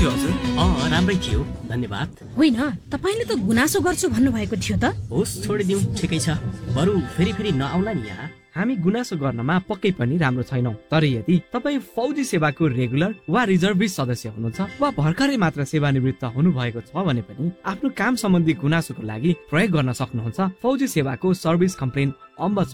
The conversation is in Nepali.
थियो हजुर? राम्रै थियो, धन्यवाद। होइन, तपाईले त गुनासो गर्छु भन्नुभएको थियो त। होस्, छोडिदिउँ, ठिकै छ। बरु फेरि नआउला नि यहाँ। हामी गुनासो गर्नमा पक्कै पनि राम्रो छैनौं, तर यदि तपाईँ फौजी सेवाको रेगुलर वा रिजर्भिस्ट सदस्य हुनुहुन्छ वा भर्खरै मात्र सेवानिवृत्त हुनुभएको छ भने पनि आफ्नो काम सम्बन्धी गुनासोको लागि प्रयोग गर्न सक्नुहुन्छ फौजी सेवाको सर्भिस कम्प्लेन अम्बुड्सम्यान